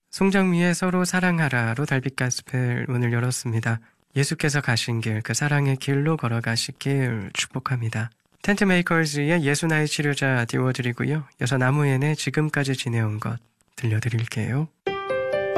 송정미의 서로 사랑하라로 달빛 가스펠 문을 열었습니다. 예수께서 가신 길, 그 사랑의 길로 걸어가시길 축복합니다. 텐트메이커즈의 예수나의 치료자 띄워드리고요. 여섯 나무엔의 지금까지 지내온 것 들려드릴게요.